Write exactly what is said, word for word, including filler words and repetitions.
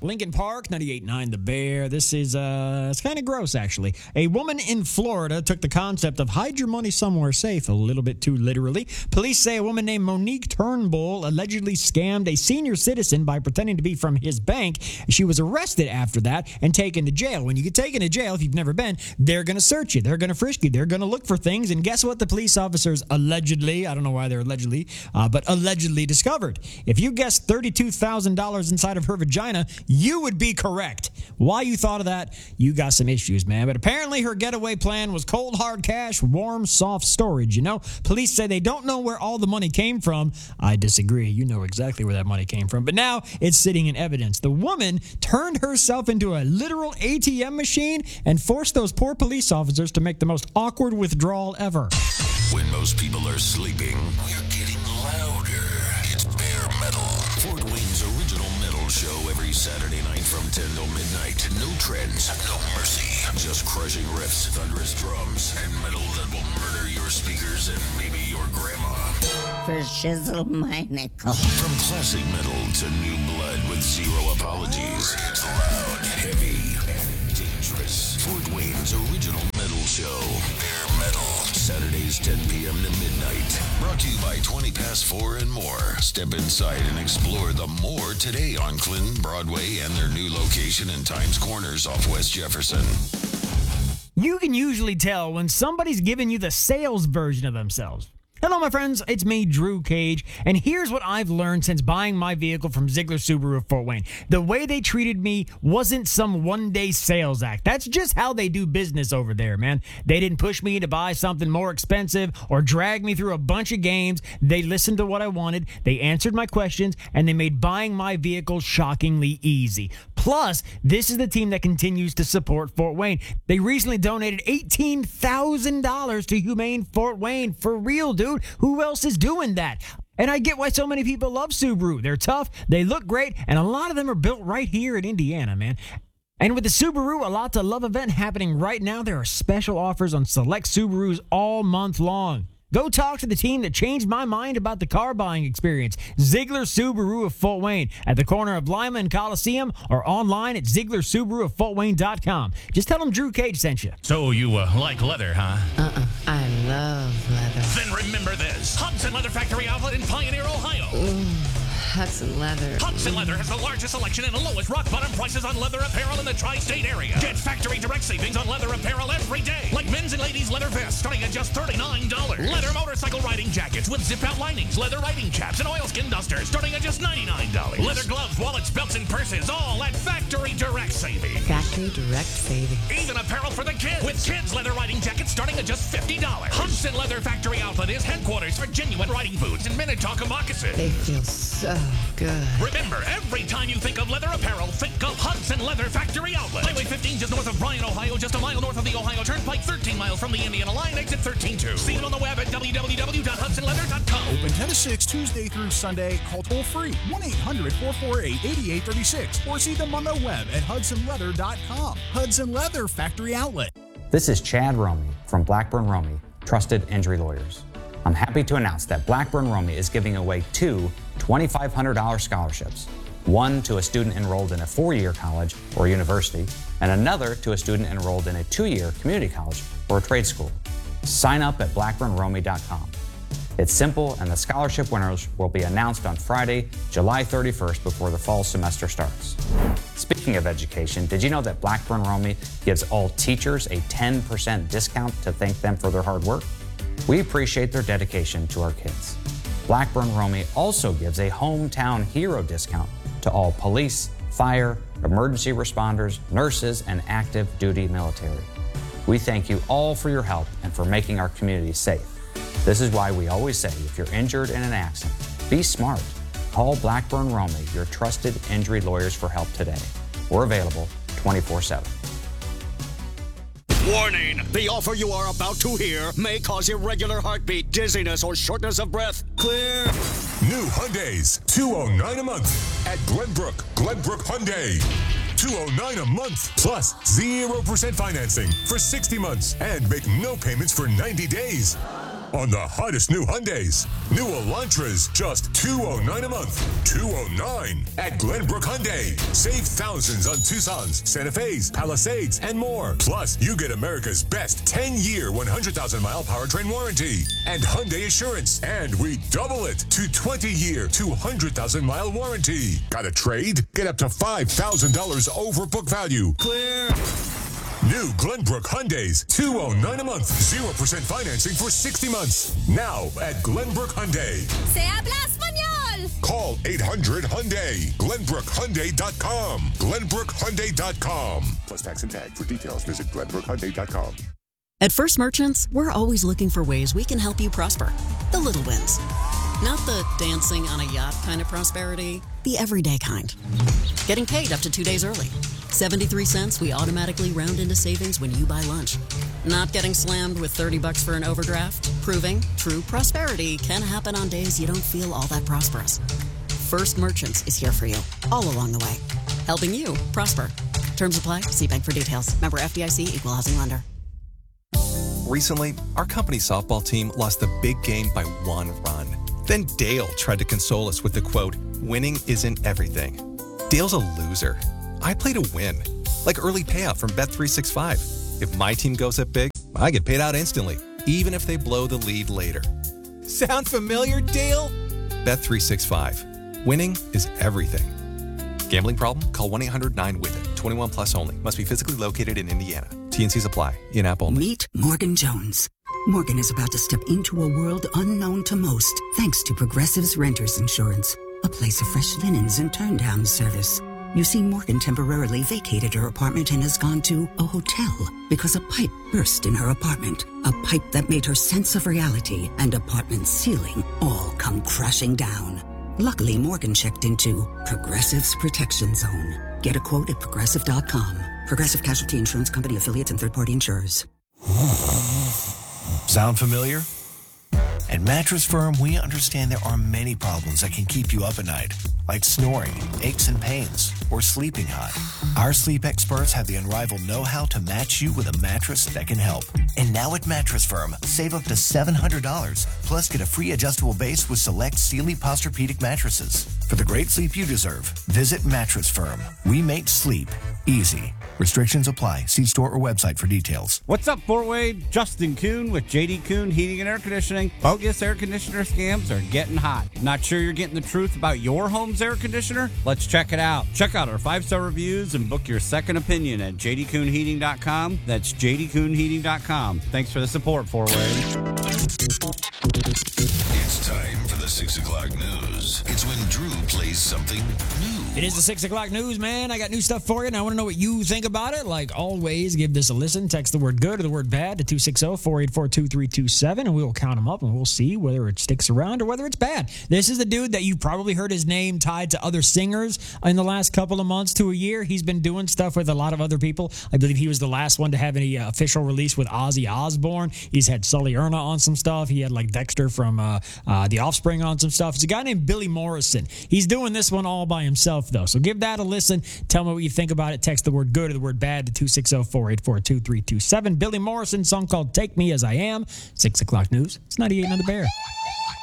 Lincoln Park, ninety-eight point nine The Bear. This is, uh, it's kind of gross, actually. A woman in Florida took the concept of hide your money somewhere safe a little bit too literally. Police say a woman named Monique Turnbull allegedly scammed a senior citizen by pretending to be from his bank. She was arrested after that and taken to jail. When you get taken to jail, if you've never been, they're going to search you. They're going to frisk you. They're going to look for things. And guess what the police officers allegedly, I don't know why they're allegedly, uh, but allegedly discovered? If you guessed thirty-two thousand dollars inside of her vagina, you would be correct. Why you thought of that, you got some issues, man. But apparently her getaway plan was cold hard cash, warm, soft storage, you know? Police say they don't know where all the money came from. I disagree. You know exactly where that money came from. But now it's sitting in evidence. The woman turned herself into a literal A T M machine and forced those poor police officers to make the most awkward withdrawal ever. When most people are sleeping, we're getting louder. It's Bear Metal. Fort Wayne's original metal show every Saturday night from ten till midnight. No trends, no mercy. Just crushing riffs, thunderous drums, and metal that will murder your speakers and maybe your grandma. For shizzle my nickel. From classic metal to new blood with zero apologies. It's loud, heavy, and dangerous. Fort Wayne's original metal show. Bear Metal. Saturdays ten p.m. to midnight. Brought to you by twenty past four and more. Step inside and explore the more today on Clinton, Broadway, and their new location in Times Corners off West Jefferson. You can usually tell when somebody's giving you the sales version of themselves. Hello, my friends. It's me, Drew Cage, and here's what I've learned since buying my vehicle from Ziegler Subaru of Fort Wayne. The way they treated me wasn't some one-day sales act. That's just how they do business over there, man. They didn't push me to buy something more expensive or drag me through a bunch of games. They listened to what I wanted, they answered my questions, and they made buying my vehicle shockingly easy. Plus, this is the team that continues to support Fort Wayne. They recently donated eighteen thousand dollars to Humane Fort Wayne. For real, dude. Who else is doing that? And I get why so many people love Subaru. They're tough, they look great, and a lot of them are built right here in Indiana, man. And with the Subaru A Lot to Love event happening right now, there are special offers on select Subarus all month long. Go talk to the team that changed my mind about the car buying experience. Ziegler Subaru of Fort Wayne at the corner of Lima and Coliseum, or online at ziegler subaru of fort wayne dot com. Just tell them Drew Cage sent you. So you uh, like leather, huh? Uh-uh. I love leather. Then remember this. Hudson Leather Factory Outlet in Pioneer, Ohio. Ooh, Hudson Leather. Hudson Leather has the largest selection and the lowest rock-bottom prices on leather apparel in the tri-state area. Get factory direct savings on leather apparel every day. Like men's and ladies' leather vests starting at just thirty-nine dollars. Leather motorcycle riding jackets with zip-out linings, leather riding caps, and oilskin dusters starting at just ninety-nine dollars. Leather gloves, wallets, belts, and purses, all at factory direct savings. Factory direct savings. Even apparel for the kids, with kids' leather riding jackets starting at just fifty dollars. Hudson Leather Factory Outlet is headquarters for genuine riding boots and Minnetonka moccasins. They feel so good. Remember, every time you think of leather apparel, think of Hudson Leather Factory Outlet. Highway fifteen just north of Bryan, Ohio, just a mile north of the Ohio Turnpike, thirteen miles from the Indiana line, exit thirteen two. See it on the web at w w w dot hudson leather dot com. Open ten to six Tuesday through Sunday. Call toll free one eight hundred four four eight eight eight three six or see them on the web at hudson leather dot com. Hudson Leather Factory Outlet. This is Chad Romey from Blackburn Romey, Trusted Injury Lawyers. I'm happy to announce that Blackburn Romey is giving away two twenty-five hundred dollars scholarships, one to a student enrolled in a four-year college or university, and another to a student enrolled in a two-year community college or a trade school. Sign up at blackburn romey dot com. It's simple, and the scholarship winners will be announced on Friday, July thirty-first, before the fall semester starts. Speaking of education, did you know that Blackburn Romey gives all teachers a ten percent discount to thank them for their hard work? We appreciate their dedication to our kids. Blackburn Romey also gives a hometown hero discount to all police, fire, emergency responders, nurses, and active duty military. We thank you all for your help and for making our community safe. This is why we always say, if you're injured in an accident, be smart. Call Blackburn Romey, your trusted injury lawyers, for help today. We're available twenty-four seven. Warning! The offer you are about to hear may cause irregular heartbeat, dizziness, or shortness of breath. Clear. New Hyundais, two oh nine a month at Glenbrook. Glenbrook Hyundai. two oh nine a month plus zero percent financing for sixty months and make no payments for ninety days. on the hottest new Hyundais. New Elantras, just two hundred nine dollars a month. two hundred nine dollars at Glenbrook Hyundai. Save thousands on Tucson's, Santa Fe's, Palisades, and more. Plus, you get America's best ten-year, one hundred thousand mile powertrain warranty and Hyundai Assurance. And we double it to twenty-year, two hundred thousand mile warranty. Got a trade? Get up to five thousand dollars over book value. Clear. New Glenbrook Hyundais, two hundred nine dollars a month. zero percent financing for sixty months. Now at Glenbrook Hyundai. Se habla español! Call eight hundred Hyundai. Glenbrook Hyundai dot com. Glenbrook Hyundai dot com. Plus tax and tag. For details, visit Glenbrook Hyundai dot com. At First Merchants, we're always looking for ways we can help you prosper. The little wins. Not the dancing on a yacht kind of prosperity, the everyday kind. Getting paid up to two days early. seventy-three cents we automatically round into savings when you buy lunch. Not getting slammed with thirty bucks for an overdraft. Proving true prosperity can happen on days you don't feel all that prosperous. First Merchants is here for you, all along the way. Helping you prosper. Terms apply. See bank for details. Member F D I C, Equal Housing Lender. Recently, our company softball team lost the big game by one run. Then Dale tried to console us with the quote, "Winning isn't everything." Dale's a loser. I play to win, like early payout from Bet three sixty-five. If my team goes up big, I get paid out instantly, even if they blow the lead later. Sound familiar, Dale? Bet three sixty-five. Winning is everything. Gambling problem? Call one eight hundred nine with it. twenty-one plus only. Must be physically located in Indiana. T N Cs apply. In-app only. Meet Morgan Jones. Morgan is about to step into a world unknown to most, thanks to Progressive's Renters Insurance, a place of fresh linens and turn-down service. You see, Morgan temporarily vacated her apartment and has gone to a hotel because a pipe burst in her apartment. A pipe that made her sense of reality and apartment ceiling all come crashing down. Luckily, Morgan checked into Progressive's Protection Zone. Get a quote at progressive dot com. Progressive Casualty Insurance Company affiliates and third-party insurers. Sound familiar? At Mattress Firm, we understand there are many problems that can keep you up at night, like snoring, aches and pains, or sleeping hot. Our sleep experts have the unrivaled know-how to match you with a mattress that can help. And now at Mattress Firm, save up to seven hundred dollars, plus get a free adjustable base with select Sealy Posturepedic mattresses. For the great sleep you deserve, visit Mattress Firm. We make sleep easy. Restrictions apply. See store or website for details. What's up, Fort Wayne? Justin Kuhn with J D Kuhn Heating and Air Conditioning. Bogus air conditioner scams are getting hot. Not sure you're getting the truth about your home's air conditioner? Let's check it out. Check out our five-star reviews and book your second opinion at j d kuhn heating dot com. That's j d kuhn heating dot com. Thanks for the support, Fort Wayne. It's time for the six o'clock news. It's when Drew plays something new. It is the six o'clock news, man. I got new stuff for you, and I want to know what you think about it. Like always, give this a listen. Text the word good or the word bad to two six zero, four eight four, two three two seven, and we will count them up, and we'll see whether it sticks around or whether it's bad. This is the dude that you've probably heard his name tied to other singers in the last couple of months to a year. He's been doing stuff with a lot of other people. I believe he was the last one to have any uh, official release with Ozzy Osbourne. He's had Sully Erna on some stuff. He had like Dexter from uh, uh, The Offspring on some stuff. It's a guy named Billy Morrison. He's doing this one all by himself, though. So give that a listen. Tell me what you think about it. Text the word good or the word bad to two six zero, four eight four, two three two seven. Billy Morrison, song called Take Me As I Am. six o'clock news. It's ninety-eight on the Bear.